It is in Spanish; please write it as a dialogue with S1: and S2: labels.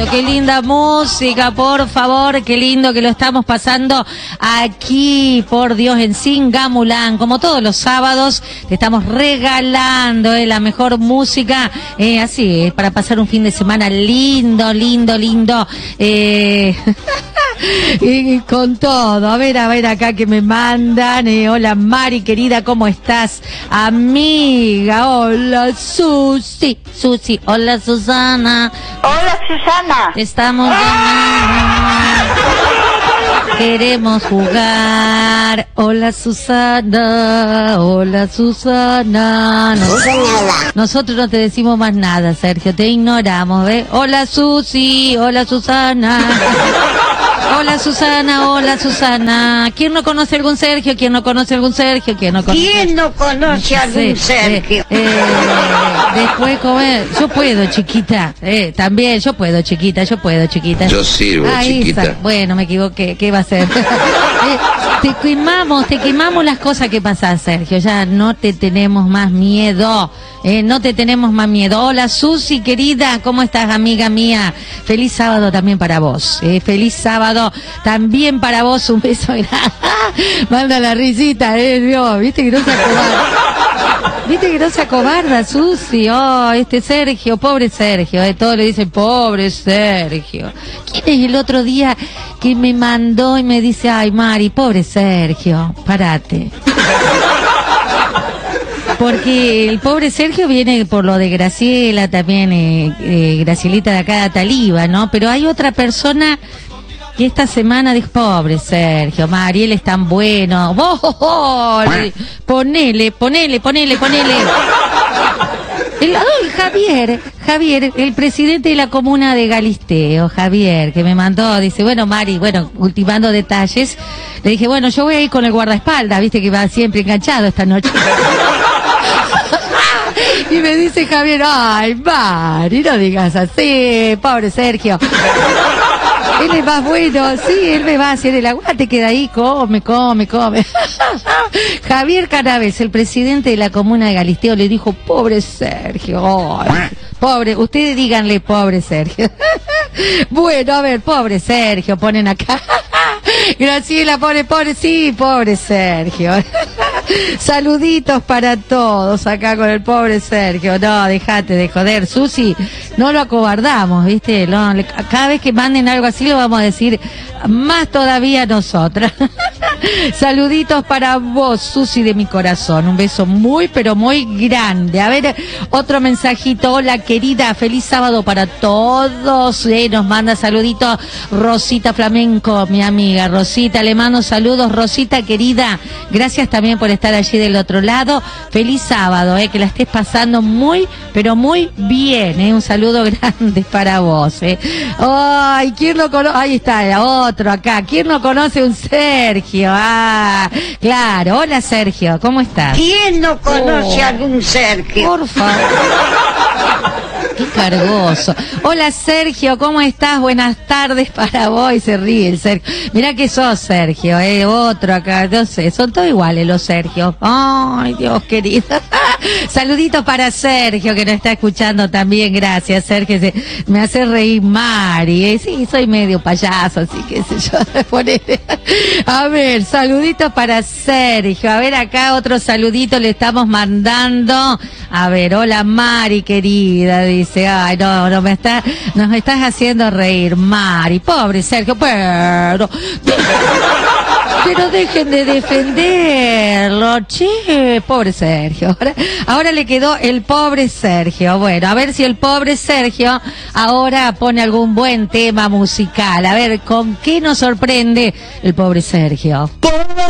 S1: Qué linda música, por favor, qué lindo que lo estamos pasando aquí, por Dios, en Singamulán. Como todos los sábados, te estamos regalando la mejor música, así, para pasar un fin de semana lindo, lindo, lindo. Y con todo, a ver acá que me mandan, hola Mari querida, ¿cómo estás? Amiga, hola Susi, hola Susana.
S2: Hola Susana.
S1: Te estamos llamando, queremos jugar, hola Susana, nosotros no te decimos más nada, Sergio, te ignoramos, ¿ves? Hola Susi, hola Susana. Hola Susana. ¿Quién no conoce algún Sergio? ¿Quién no conoce algún Sergio? ¿Quién no conoce algún Sergio? Después comer. Yo puedo, chiquita. También yo puedo, chiquita. Yo
S3: sirvo, chiquita.
S1: Esa. Bueno, me equivoqué. ¿Qué va a ser? Te quemamos las cosas que pasan, Sergio. Ya no te tenemos más miedo. No te tenemos más miedo. Hola Susi, querida. ¿Cómo estás, amiga mía? Feliz sábado también para vos. Feliz sábado también para vos. Un beso grande. Manda la risita, Dios. ¿Viste que no se acobarda, Susi? Oh, Sergio, pobre Sergio. Todos le dicen, pobre Sergio. ¿Quién es el otro día que me mandó y me dice, ay, Mari, pobre Sergio? Parate. Porque el pobre Sergio viene por lo de Graciela, también Gracielita de acá de Ataliba, ¿no? Pero hay otra persona que esta semana dijo, pobre Sergio, Mari, él es tan bueno. ¡Oh! Ponele. Javier, el presidente de la comuna de Galisteo, Javier, que me mandó, dice, bueno, Mari, ultimando detalles, le dije, bueno, yo voy a ir con el guardaespaldas, viste que va siempre enganchado esta noche. Y me dice Javier, ay, Mari, no digas así, pobre Sergio. Él es más bueno, sí, él me va a hacer el aguante, queda ahí, come. Javier Canaves, el presidente de la comuna de Galisteo, le dijo, pobre Sergio, ay, pobre, ustedes díganle pobre Sergio. Bueno, a ver, pobre Sergio, ponen acá. Graciela pone, sí, pobre Sergio. Saluditos para todos acá con el pobre Sergio. No, dejate de joder, Susi, no lo acobardamos, ¿viste? No, cada vez que manden algo así lo vamos a decir más todavía nosotras. Saluditos para vos, Susi, de mi corazón. Un beso muy, pero muy grande. A ver, otro mensajito. Hola, querida, feliz sábado para todos. Nos manda saluditos Rosita Flamenco, mi amiga Rosita. Le mando saludos, Rosita, querida. Gracias también por estar allí del otro lado. Feliz sábado, que la estés pasando muy, pero muy bien. Un saludo grande para vos. Ay, ¿quién lo conoce? Ahí está, otro acá. ¿Quién no conoce un Sergio? Ah, claro. Hola, Sergio, ¿cómo estás?
S2: ¿Quién no conoce algún Sergio?
S1: Por favor. Qué cargoso. Hola, Sergio, ¿cómo estás? Buenas tardes para vos. Y se ríe el Sergio. Mirá que sos, Sergio, otro acá, no sé, son todos iguales los Sergios. Ay, Dios querido. Saluditos para Sergio, que nos está escuchando también. Gracias, Sergio. Me hace reír Mari. Sí, soy medio payaso, así que sé yo. A ver, saluditos para Sergio. A ver, acá otro saludito le estamos mandando. A ver, hola Mari, querida. Dice, ay, no, nos estás haciendo reír, Mari. Pobre Sergio, pero dejen de defenderlo, che, pobre Sergio. Ahora le quedó el pobre Sergio. Bueno, a ver si el pobre Sergio ahora pone algún buen tema musical. A ver, ¿con qué nos sorprende el pobre Sergio?